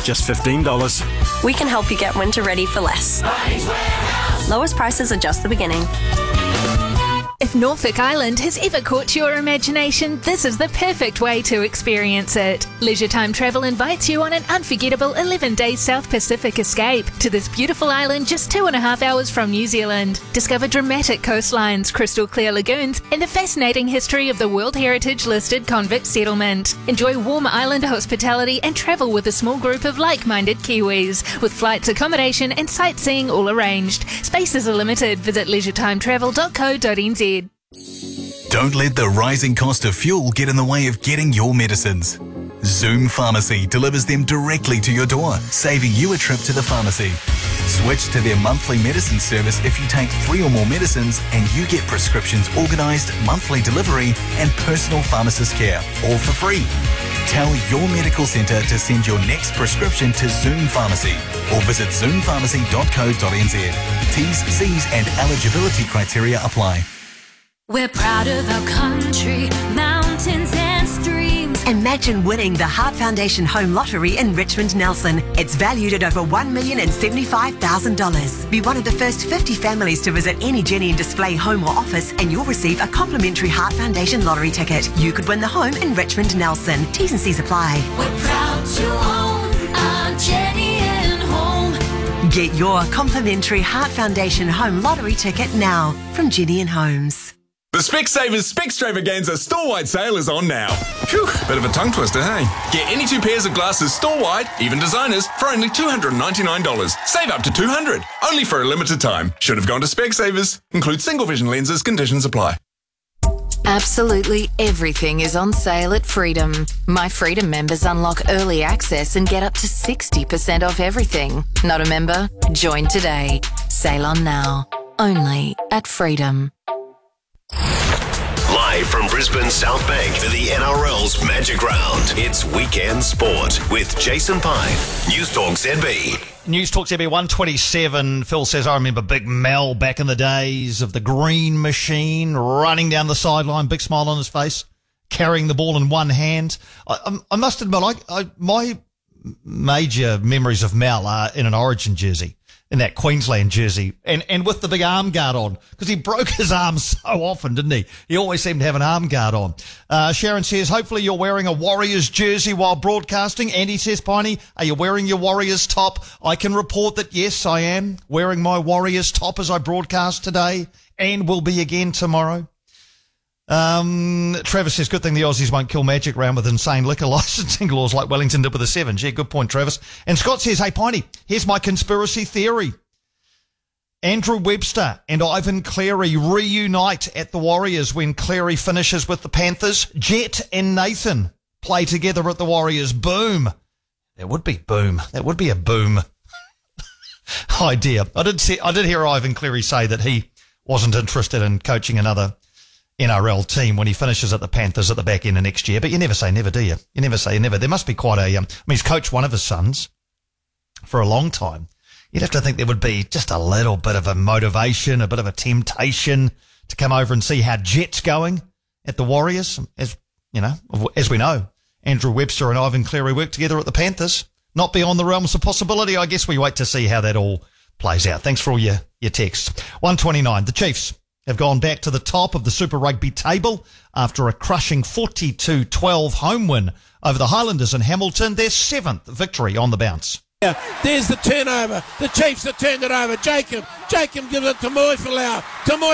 just $15. We can help you get winter ready for less. Lowest prices are just the beginning. If Norfolk Island has ever caught your imagination, this is the perfect way to experience it. Leisure Time Travel invites you on an unforgettable 11-day South Pacific escape to this beautiful island just 2.5 hours from New Zealand. Discover dramatic coastlines, crystal clear lagoons, and the fascinating history of the World Heritage listed convict settlement. Enjoy warm island hospitality and travel with a small group of like-minded Kiwis, with flights, accommodation and sightseeing all arranged. Spaces are limited. Visit leisuretimtravel.co.nz. Don't let the rising cost of fuel get in the way of getting your medicines. Zoom Pharmacy delivers them directly to your door, saving you a trip to the pharmacy. Switch to their monthly medicine service if you take 3 or more medicines, and you get prescriptions organised, monthly delivery and personal pharmacist care, all for free. Tell your medical centre to send your next prescription to Zoom Pharmacy or visit zoompharmacy.co.nz. T's, C's and eligibility criteria apply. We're proud of our country, mountains and streams. Imagine winning the Heart Foundation Home Lottery in Richmond Nelson. It's valued at over $1,075,000. Be one of the first 50 families to visit any Jenny and Display home or office, and you'll receive a complimentary Heart Foundation lottery ticket. You could win the home in Richmond Nelson. T's and C's apply. We're proud to own our Jenny and Home. Get your complimentary Heart Foundation Home Lottery ticket now from Jenny and Homes. The Specsavers Specstravaganza store-wide sale is on now. Phew, bit of a tongue twister, hey? Get any 2 pairs of glasses store-wide, even designers, for only $299. Save up to $200, only for a limited time. Should have gone to Specsavers. Include single vision lenses, conditions apply. Absolutely everything is on sale at Freedom. My Freedom members unlock early access and get up to 60% off everything. Not a member? Join today. Sale on now. Only at Freedom. Live from Brisbane South Bank for the NRL's Magic Round. It's Weekend Sport with Jason Pine. News Talk ZB. News Talk ZB 127. Phil says, I remember Big Mel back in the days of the green machine, running down the sideline, big smile on his face, carrying the ball in one hand. I must admit, my major memories of Mel are in an Origin jersey, in that Queensland jersey, and with the big arm guard on, because he broke his arm so often, didn't he? He always seemed to have an arm guard on. Sharon says, hopefully you're wearing a Warriors jersey while broadcasting. Andy says, Piney, are you wearing your Warriors top? I can report that, yes, I am wearing my Warriors top as I broadcast today, and will be again tomorrow. Travis says, good thing the Aussies won't kill Magic Round with insane liquor licensing laws like Wellington did with the Sevens. Yeah, good point, Travis. And Scott says, hey, Piney, here's my conspiracy theory. Andrew Webster and Ivan Cleary reunite at the Warriors when Cleary finishes with the Panthers. Jet and Nathan play together at the Warriors. Boom. That would be boom. That would be a boom idea. I did hear Ivan Cleary say that he wasn't interested in coaching another NRL team when he finishes at the Panthers at the back end of next year. But you never say never, do you? You never say never. There must be quite a, he's coached one of his sons for a long time. You'd have to think there would be just a little bit of a motivation, a bit of a temptation to come over and see how Jet's going at the Warriors. As we know, Andrew Webster and Ivan Cleary work together at the Panthers. Not beyond the realms of possibility. I guess we wait to see how that all plays out. Thanks for all your texts. 129. The Chiefs have gone back to the top of the Super Rugby table after a crushing 42-12 home win over the Highlanders in Hamilton, their 7th victory on the bounce. There's the turnover. The Chiefs have turned it over. Jacob gives it to Moifalau.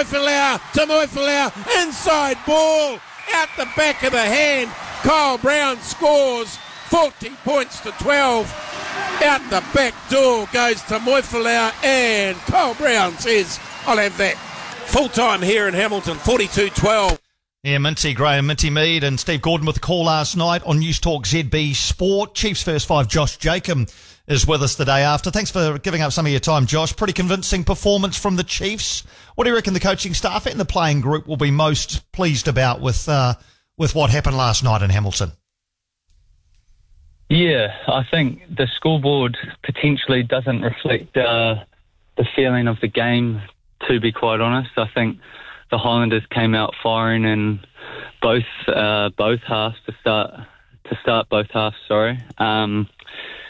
Inside ball. Out the back of the hand. Kyle Brown scores 40 points to 12. Out the back door goes to Moifalau, and Kyle Brown says, I'll have that. Full time here in Hamilton, 42-12. Yeah, Minty Graham, Minty Mead and Steve Gordon with the call last night on News Talk ZB Sport. Chiefs First 5, Josh Jacob is with us the day after. Thanks for giving up some of your time, Josh. Pretty convincing performance from the Chiefs. What do you reckon the coaching staff and the playing group will be most pleased about with what happened last night in Hamilton? Yeah, I think the scoreboard potentially doesn't reflect the feeling of the game, to be quite honest. I think the Highlanders came out firing in both halves to start both halves.